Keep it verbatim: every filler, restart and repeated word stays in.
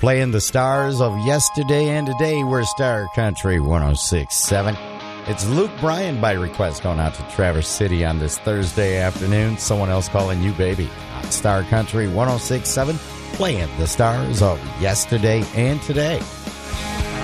Playing the stars of yesterday and today. We're Star Country one oh six point seven. It's Luke Bryan by request going out to Traverse City on this Thursday afternoon. Someone else calling you baby on Star Country one oh six point seven. Playing the stars of yesterday and today.